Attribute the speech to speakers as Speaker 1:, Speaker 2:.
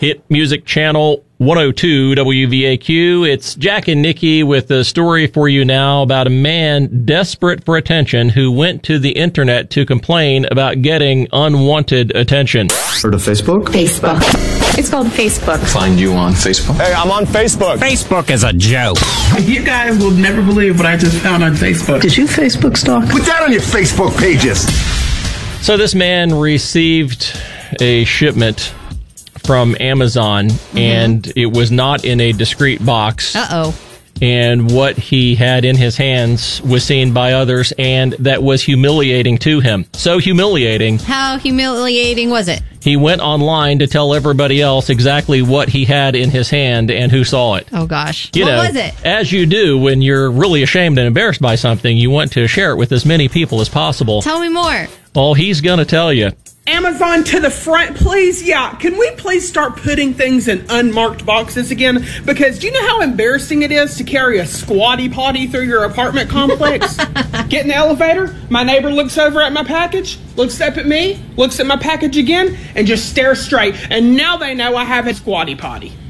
Speaker 1: Hit Music Channel 102 WVAQ. It's Jack and Nikki with a story for you now about a man desperate for attention who went to the internet to complain about getting unwanted attention.
Speaker 2: Heard of Facebook?
Speaker 3: Facebook. It's called Facebook.
Speaker 4: Find you on Facebook.
Speaker 5: Hey, I'm on Facebook.
Speaker 6: Facebook is a joke.
Speaker 7: You guys will never believe what I just found on Facebook.
Speaker 8: Did you Facebook stalk?
Speaker 5: Put that on your Facebook pages.
Speaker 1: So this man received a shipment from Amazon, and it was not in a discreet box.
Speaker 9: Uh-oh.
Speaker 1: And what he had in his hands was seen by others, and that was humiliating to him. So humiliating.
Speaker 9: How humiliating was it?
Speaker 1: He went online to tell everybody else exactly what he had in his hand and who saw it.
Speaker 9: Oh, gosh.
Speaker 1: What
Speaker 9: was it?
Speaker 1: As you do when you're really ashamed and embarrassed by something, you want to share it with as many people as possible.
Speaker 9: Tell me more.
Speaker 1: Well, he's going to tell you.
Speaker 7: Amazon to the front, please. Yeah, can we please start putting things in unmarked boxes again? Because do you know how embarrassing it is to carry a squatty potty through your apartment complex? Get in the elevator, my neighbor looks over at my package, looks up at me, looks at my package again, and just stares straight. And now they know I have a squatty potty.